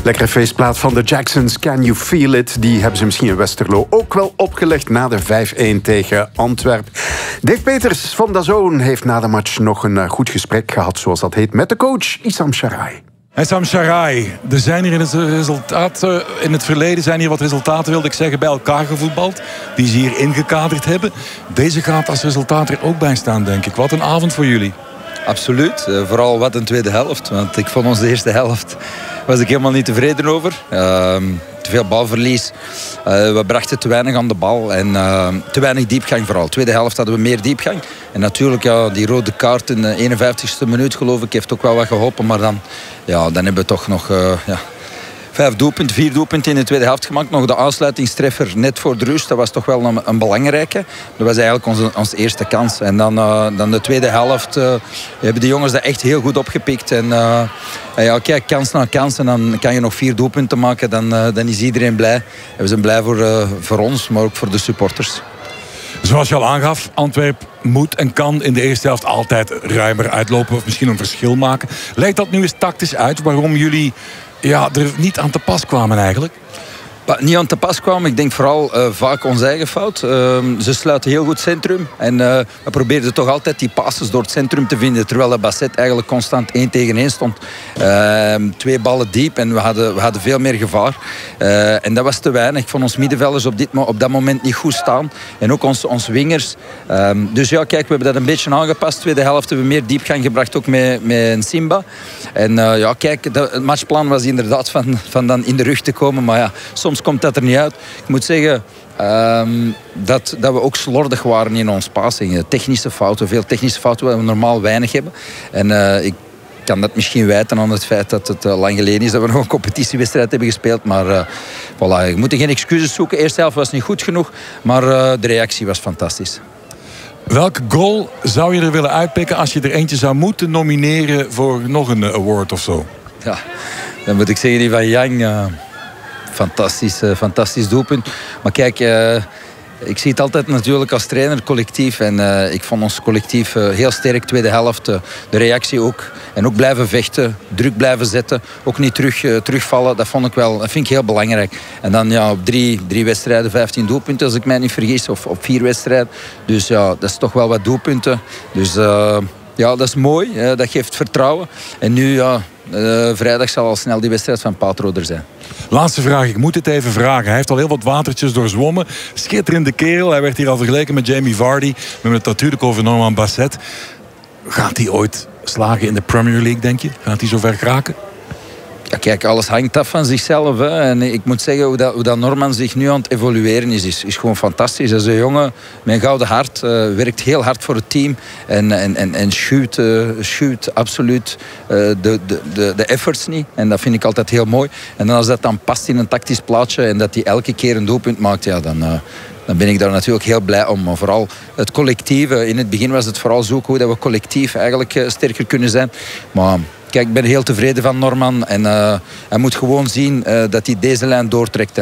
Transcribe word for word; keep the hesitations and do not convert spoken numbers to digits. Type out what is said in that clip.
Lekkere feestplaat van de Jacksons, Can You Feel It? Die hebben ze misschien in Westerlo ook wel opgelegd na de vijf-een tegen Antwerpen. Dave Peters van DAZN heeft na de match nog een goed gesprek gehad, zoals dat heet, met de coach Issam Sharai. Issam Sharai, er zijn hier in het, resultaat, in het verleden zijn hier wat resultaten, wilde ik zeggen, bij elkaar gevoetbald. Die ze hier ingekaderd hebben. Deze gaat als resultaat er ook bij staan, denk ik. Wat een avond voor jullie. Absoluut. Uh, vooral wat een tweede helft. Want ik vond onze eerste helft was ik helemaal niet tevreden over. Uh, te veel balverlies. Uh, we brachten te weinig aan de bal. En uh, te weinig diepgang vooral. Tweede helft hadden we meer diepgang. En natuurlijk, ja, die rode kaart in de eenenvijftigste minuut, geloof ik, heeft ook wel wat geholpen. Maar dan, ja, dan hebben we toch nog... Uh, ja, Vijf doelpunten, vier doelpunten in de tweede helft gemaakt. Nog de aansluitingstreffer net voor de rust. Dat was toch wel een, een belangrijke. Dat was eigenlijk onze, onze eerste kans. En dan, uh, dan de tweede helft uh, hebben de jongens dat echt heel goed opgepikt. En uh, ja, kijk, kans na kans. En dan kan je nog vier doelpunten maken. Dan, uh, dan is iedereen blij. En we zijn blij voor, uh, voor ons, maar ook voor de supporters. Zoals je al aangaf, Antwerpen moet en kan in de eerste helft altijd ruimer uitlopen. Of misschien een verschil maken. Leg dat nu eens tactisch uit waarom jullie... ja, er niet aan te pas kwamen eigenlijk. Niet aan te pas kwamen. Ik denk vooral uh, vaak onze eigen fout. Uh, ze sluiten heel goed centrum. En uh, we probeerden toch altijd die passes door het centrum te vinden. Terwijl de Basset eigenlijk constant één tegen één stond. Uh, twee ballen diep en we hadden, we hadden veel meer gevaar. Uh, en dat was te weinig. Ik vond ons middenvelders op, dit, op dat moment niet goed staan. En ook onze, onze wingers. Uh, dus ja, kijk, we hebben dat een beetje aangepast. Tweede helft hebben we meer diepgang gebracht, ook met, met een Simba. En uh, ja, kijk, de, het matchplan was inderdaad van, van dan in de rug te komen. Maar ja, soms komt dat er niet uit. Ik moet zeggen um, dat, dat we ook slordig waren in ons passing. Technische fouten, veel technische fouten waar we normaal weinig hebben. En uh, ik kan dat misschien wijten aan het feit dat het uh, lang geleden is dat we nog een competitiewedstrijd hebben gespeeld. Maar uh, voilà, we moeten geen excuses zoeken. De eerste helft was niet goed genoeg, maar uh, de reactie was fantastisch. Welke goal zou je er willen uitpikken als je er eentje zou moeten nomineren voor nog een award of zo? Ja, dan moet ik zeggen die van Yang. Uh, Fantastisch, uh, fantastisch doelpunt. Maar kijk, uh, ik zie het altijd natuurlijk als trainer collectief. En uh, ik vond ons collectief uh, heel sterk tweede helft. Uh, de reactie ook. En ook blijven vechten, druk blijven zetten. Ook niet terug, uh, terugvallen. Dat vond ik wel, dat vind ik heel belangrijk. En dan ja, op drie, drie wedstrijden, vijftien doelpunten als ik mij niet vergis. Of op vier wedstrijden. Dus ja, dat is toch wel wat doelpunten. Dus uh, ja, dat is mooi. Uh, dat geeft vertrouwen. En nu, ja, uh, vrijdag zal al snel die wedstrijd van Patro er zijn. Laatste vraag, ik moet het even vragen. Hij heeft al heel wat watertjes doorzwommen. Schitterende kerel. Hij werd hier al vergeleken met Jamie Vardy. We hebben het natuurlijk over Norman Basset. Gaat hij ooit slagen in de Premier League, denk je? Gaat hij zo ver geraken? Ja, kijk, alles hangt af van zichzelf. Hè. En ik moet zeggen, hoe dat, hoe dat Norman zich nu aan het evolueren is, is, is gewoon fantastisch. Hij is een jongen met een gouden hart. Uh, werkt heel hard voor het team. En, en, en, en shoot, uh, shoot absoluut uh, de, de, de, de efforts niet. En dat vind ik altijd heel mooi. En dan als dat dan past in een tactisch plaatje en dat hij elke keer een doelpunt maakt, ja, dan... Uh, Dan ben ik daar natuurlijk heel blij om. Maar vooral het collectieve. In het begin was het vooral zoeken hoe dat we collectief eigenlijk sterker kunnen zijn. Maar kijk, ik ben heel tevreden van Norman. En uh, hij moet gewoon zien uh, dat hij deze lijn doortrekt.